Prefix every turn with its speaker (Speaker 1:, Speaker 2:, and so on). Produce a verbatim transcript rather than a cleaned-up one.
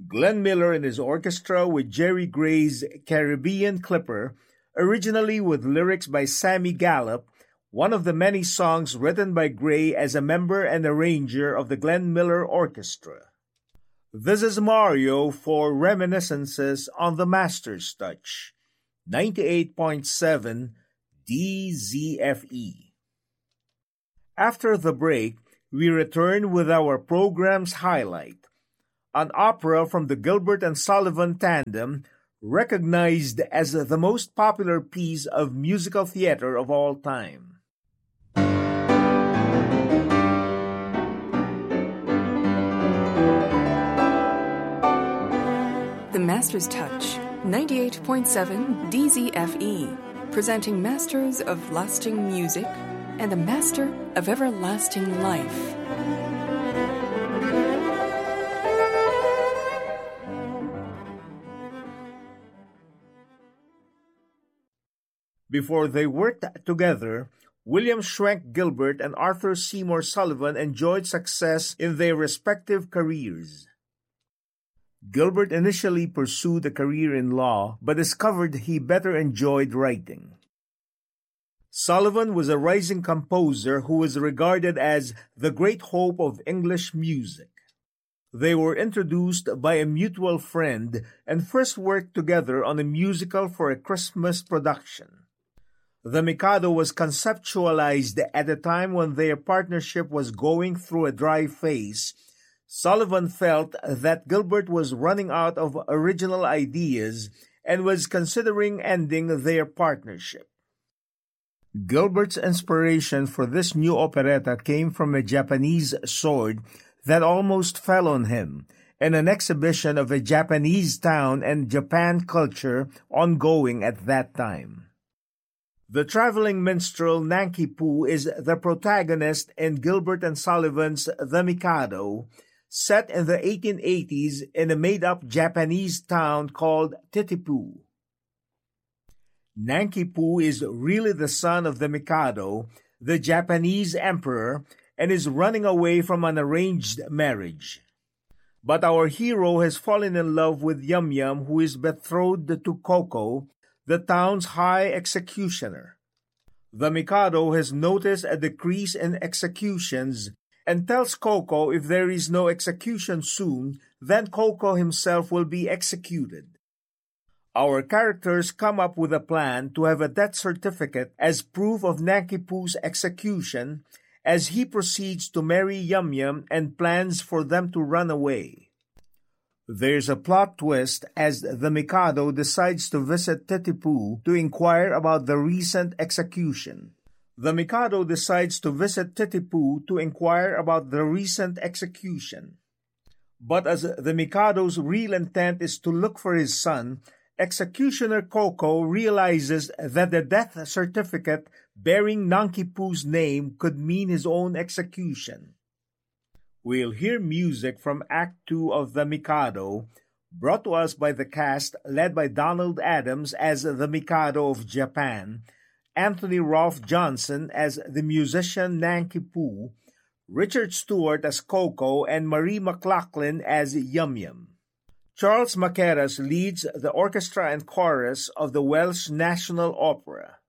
Speaker 1: Glenn Miller and his orchestra with Jerry Gray's Caribbean Clipper, originally with lyrics by Sammy Gallup, one of the many songs written by Gray as a member and arranger of the Glenn Miller Orchestra. This is Mario for Reminiscences on the Master's Touch, ninety-eight point seven D Z F E. After the break, we return with our program's highlight, an opera from the Gilbert and Sullivan tandem, recognized as the most popular piece of musical theater of all time.
Speaker 2: The Master's Touch, ninety-eight point seven D Z F E, presenting Masters of Lasting Music and the Master of Everlasting Life.
Speaker 1: Before they worked together, William Schwenk Gilbert and Arthur Seymour Sullivan enjoyed success in their respective careers. Gilbert initially pursued a career in law, but discovered he better enjoyed writing. Sullivan was a rising composer who was regarded as the great hope of English music. They were introduced by a mutual friend and first worked together on a musical for a Christmas production. The Mikado was conceptualized at a time when their partnership was going through a dry phase. Sullivan felt that Gilbert was running out of original ideas and was considering ending their partnership. Gilbert's inspiration for this new operetta came from a Japanese sword that almost fell on him, and an exhibition of a Japanese town and Japan culture ongoing at that time. The traveling minstrel Nanki Poo is the protagonist in Gilbert and Sullivan's The Mikado, set in the eighteen eighties in a made-up Japanese town called Titipu. Nanki Poo is really the son of the Mikado, the Japanese emperor, and is running away from an arranged marriage. But our hero has fallen in love with Yum Yum, who is betrothed to Koko, the town's high executioner. The Mikado has noticed a decrease in executions and tells Koko if there is no execution soon, then Koko himself will be executed. Our characters come up with a plan to have a death certificate as proof of Nanki Poo's execution as he proceeds to marry Yum Yum and plans for them to run away. There's a plot twist as the Mikado decides to visit Titipu to inquire about the recent execution. The Mikado decides to visit Titipu to inquire about the recent execution. But as the Mikado's real intent is to look for his son, Executioner Koko realizes that the death certificate bearing Nanki Poo's name could mean his own execution. We'll hear music from Act two of The Mikado, brought to us by the cast led by Donald Adams as the Mikado of Japan, Anthony Rolfe Johnson as the musician Nanki Poo, Richard Stewart as Koko, and Marie McLachlan as Yum Yum. Charles Maceras leads the orchestra and chorus of the Welsh National Opera.